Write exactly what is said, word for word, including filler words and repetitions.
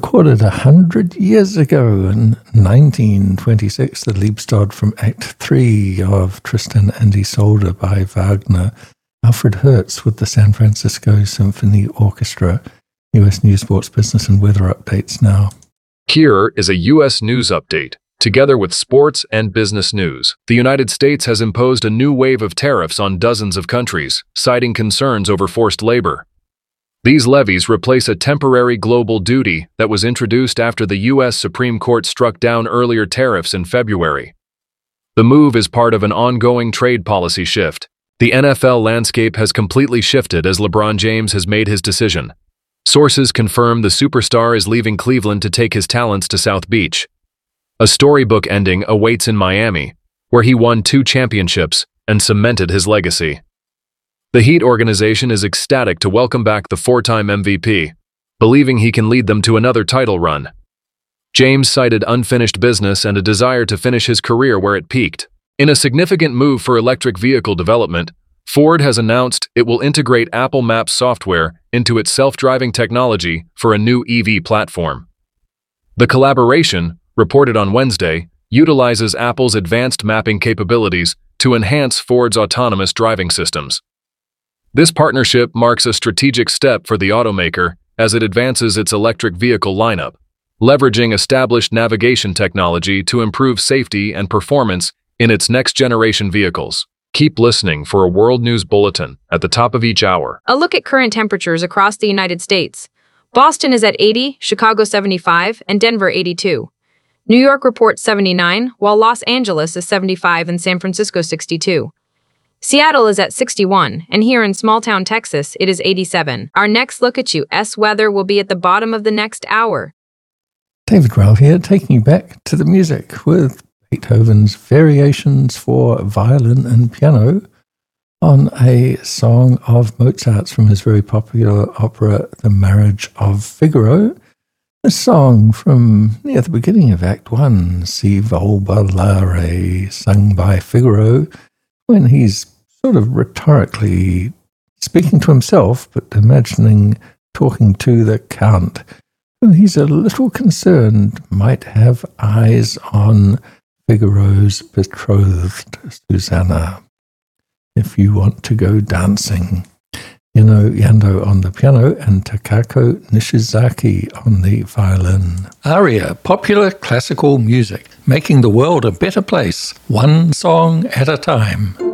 recorded a hundred years ago in nineteen twenty-six, the Liebestod from Act three of Tristan and Isolde by Wagner. Alfred Hertz with the San Francisco Symphony Orchestra. U S News, Sports, Business, and Weather updates now. Here is a U S news update. Together with sports and business news, the United States has imposed a new wave of tariffs on dozens of countries, citing concerns over forced labor. These levies replace a temporary global duty that was introduced after the U S Supreme Court struck down earlier tariffs in February. The move is part of an ongoing trade policy shift. The N F L landscape has completely shifted as LeBron James has made his decision. Sources confirm the superstar is leaving Cleveland to take his talents to South Beach. A storybook ending awaits in Miami, where he won two championships and cemented his legacy. The Heat organization is ecstatic to welcome back the four-time M V P, believing he can lead them to another title run. James cited unfinished business and a desire to finish his career where it peaked. In a significant move for electric vehicle development, Ford has announced it will integrate Apple Maps software into its self-driving technology for a new E V platform. The collaboration, reported on Wednesday, utilizes Apple's advanced mapping capabilities to enhance Ford's autonomous driving systems. This partnership marks a strategic step for the automaker as it advances its electric vehicle lineup, leveraging established navigation technology to improve safety and performance in its next-generation vehicles. Keep listening for a World News Bulletin at the top of each hour. A look at current temperatures across the United States. Boston is at eighty, Chicago seventy-five, and Denver eighty-two. New York reports seventy-nine, while Los Angeles is seventy-five and San Francisco sixty-two. Seattle is at sixty-one, and here in small-town Texas, it is eighty-seven. Our next look at U S weather will be at the bottom of the next hour. David Rowell here, taking you back to the music with Beethoven's Variations for Violin and Piano on a song of Mozart's from his very popular opera, The Marriage of Figaro. A song from near the beginning of Act One, Si vol ballare, sung by Figaro, when he's sort of rhetorically speaking to himself, but imagining talking to the Count, who he's a little concerned might have eyes on Figaro's betrothed, Susanna. If you want to go dancing. You know, Yando on the piano and Takako Nishizaki on the violin. Aria, popular classical music, making the world a better place, one song at a time.